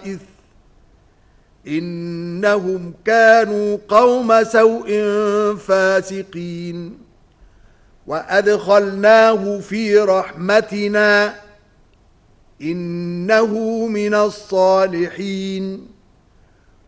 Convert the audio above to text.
الخبائث إنهم كانوا قوم سوء فاسقين وأدخلناه في رحمتنا إنه من الصالحين